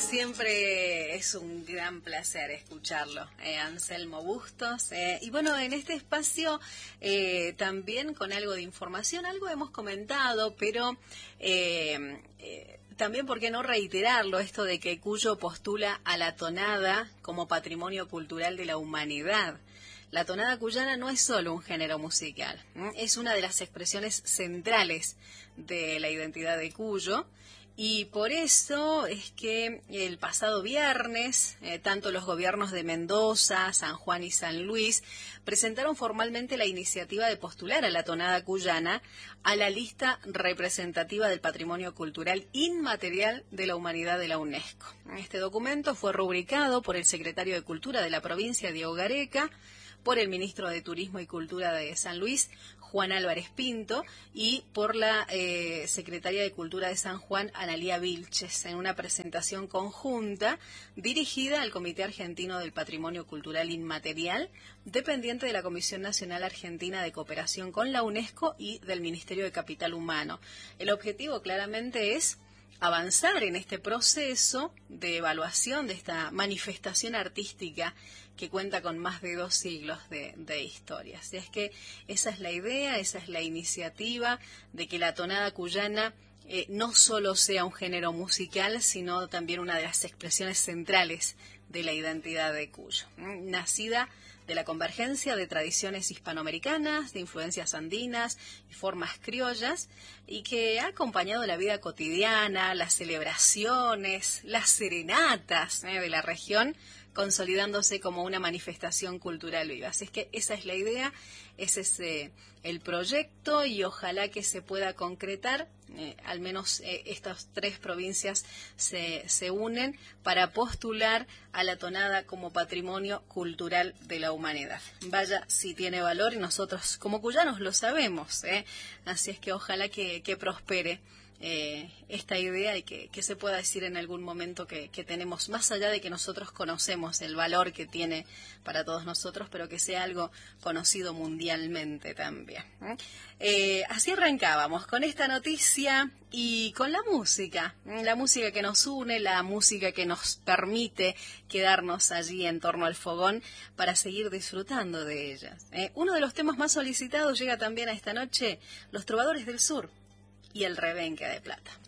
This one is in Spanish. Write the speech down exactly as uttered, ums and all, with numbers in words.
siempre es un gran placer escucharlo, eh, Anselmo Bustos. Eh, y bueno, en este espacio eh, también con algo de información, algo hemos comentado, pero eh, eh, también, ¿por qué no reiterarlo? Esto de que Cuyo postula a la tonada como patrimonio cultural de la humanidad. La tonada cuyana no es solo un género musical, ¿eh? Es una de las expresiones centrales de la identidad de Cuyo. Y por eso es que el pasado viernes, eh, tanto los gobiernos de Mendoza, San Juan y San Luis presentaron formalmente la iniciativa de postular a la tonada cuyana a la lista representativa del patrimonio cultural inmaterial de la humanidad de la UNESCO. Este documento fue rubricado por el secretario de Cultura de la provincia, Diego Gareca, por el ministro de Turismo y Cultura de San Luis, Juan Álvarez Pinto, y por la eh, secretaria de Cultura de San Juan, Analía Vilches, en una presentación conjunta dirigida al Comité Argentino del Patrimonio Cultural Inmaterial, dependiente de la Comisión Nacional Argentina de Cooperación con la UNESCO y del Ministerio de Capital Humano. El objetivo claramente es avanzar en este proceso de evaluación de esta manifestación artística que cuenta con más de dos siglos de, de historia. Así es que esa es la idea, esa es la iniciativa de que la tonada cuyana eh, no solo sea un género musical, sino también una de las expresiones centrales de la identidad de Cuyo. Nacida de la convergencia de tradiciones hispanoamericanas, de influencias andinas y formas criollas, y que ha acompañado la vida cotidiana, las celebraciones, las serenatas eh, de la región, consolidándose como una manifestación cultural viva. Así es que esa es la idea, ese es eh, el proyecto, y ojalá que se pueda concretar. Eh, al menos eh, estas tres provincias se, se unen para postular a la tonada como patrimonio cultural de la humanidad. Vaya si tiene valor, y nosotros como cuyanos lo sabemos, ¿eh? Así es que ojalá que, que prospere Eh, esta idea y que, que se pueda decir en algún momento que, que tenemos, más allá de que nosotros conocemos el valor que tiene para todos nosotros, pero que sea algo conocido mundialmente también. ¿eh? Eh, así arrancábamos con esta noticia y con la música, ¿eh? La música que nos une, la música que nos permite quedarnos allí en torno al fogón para seguir disfrutando de ellas. ¿eh? Uno de los temas más solicitados llega también a esta noche, Los Trovadores del Sur y el Rebenque de Plata.